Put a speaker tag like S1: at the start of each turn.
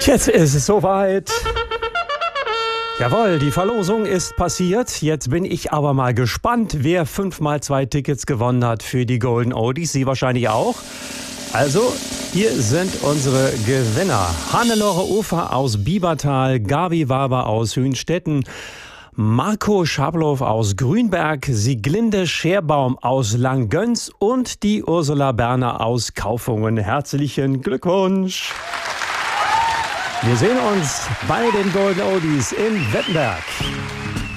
S1: Jetzt ist es soweit. Jawohl, die Verlosung ist passiert. Jetzt bin ich aber mal gespannt, wer 5x2 Tickets gewonnen hat für die Golden Oldies. Sie wahrscheinlich auch. Also, hier sind unsere Gewinner. Hannelore Ufer aus Biebertal, Gabi Waber aus Hünstetten, Marco Schablow aus Grünberg, Sieglinde Scherbaum aus Langgöns und die Ursula Berner aus Kaufungen. Herzlichen Glückwunsch! Wir sehen uns bei den Golden Oldies in Wettenberg.